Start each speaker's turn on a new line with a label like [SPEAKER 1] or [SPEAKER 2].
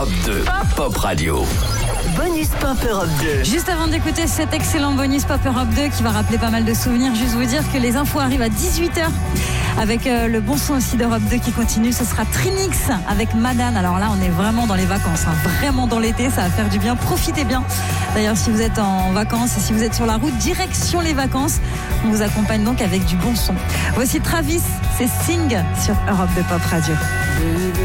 [SPEAKER 1] Europe 2, Pop Radio.
[SPEAKER 2] Bonus Pop Europe 2.
[SPEAKER 3] Juste avant d'écouter cet excellent Bonus Pop Europe 2 qui va rappeler pas mal de souvenirs, juste vous dire que les infos arrivent à 18h avec le bon son aussi d'Europe 2 qui continue. Ce sera Trinix avec Madane. Alors là, on est vraiment dans les vacances, vraiment dans l'été, ça va faire du bien. Profitez bien. D'ailleurs, si vous êtes en vacances et si vous êtes sur la route, direction les vacances, on vous accompagne donc avec du bon son. Voici Travis, c'est Sing sur Europe 2 Pop Radio.